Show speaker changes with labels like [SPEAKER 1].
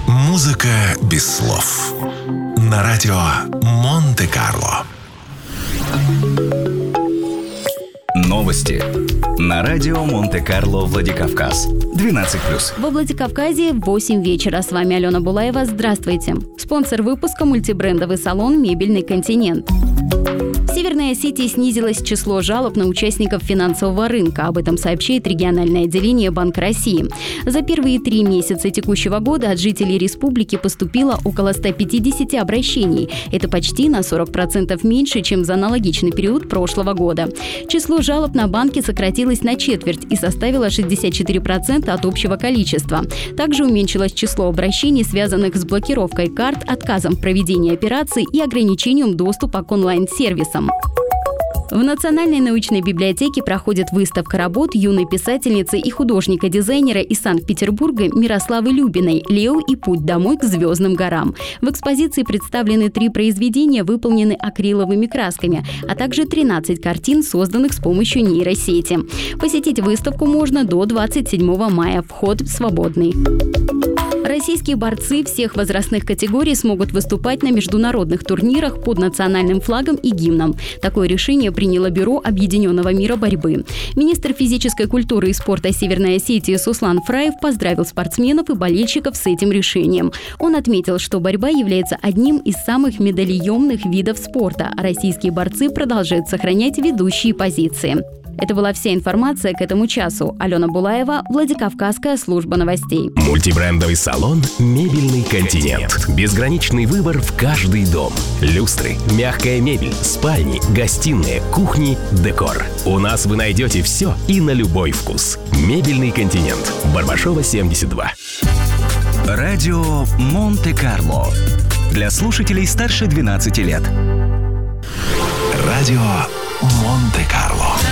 [SPEAKER 1] Музыка без слов. На радио Монте-Карло.
[SPEAKER 2] Новости на радио Монте-Карло Владикавказ. 12+.
[SPEAKER 3] Во Владикавказе 8 вечера. С вами Алена Булаева. Здравствуйте. Спонсор выпуска — мультибрендовый салон «Мебельный континент». В Северной Осетии снизилось число жалоб на участников финансового рынка. Об этом сообщает региональное отделение Банка России. За первые 3 месяца текущего года от жителей республики поступило около 150 обращений. Это почти на 40% меньше, чем за аналогичный период прошлого года. Число жалоб на банки сократилось на четверть и составило 64% от общего количества. Также уменьшилось число обращений, связанных с блокировкой карт, отказом в проведении операций и ограничением доступа к онлайн-сервисам. В Национальной научной библиотеке проходит выставка работ юной писательницы и художника-дизайнера из Санкт-Петербурга Мирославы Любиной «Лео и путь домой к звездным горам». В экспозиции представлены 3 произведения, выполнены акриловыми красками, а также 13 картин, созданных с помощью нейросети. Посетить выставку можно до 27 мая. Вход свободный. Российские борцы всех возрастных категорий смогут выступать на международных турнирах под национальным флагом и гимном. Такое решение приняло Бюро Объединенного мира борьбы. Министр физической культуры и спорта Северной Осетии Суслан Фраев поздравил спортсменов и болельщиков с этим решением. Он отметил, что борьба является одним из самых медальонных видов спорта, а российские борцы продолжают сохранять ведущие позиции. Это была вся информация к этому часу. Алена Булаева, Владикавказская служба новостей.
[SPEAKER 1] Мультибрендовый салон «Мебельный континент». Безграничный выбор в каждый дом. Люстры, мягкая мебель, спальни, гостиные, кухни, декор. У нас вы найдете все и на любой вкус. «Мебельный континент». Барбашова, 72.
[SPEAKER 2] Радио Монте-Карло. Для слушателей старше 12 лет.
[SPEAKER 1] Радио Монте-Карло.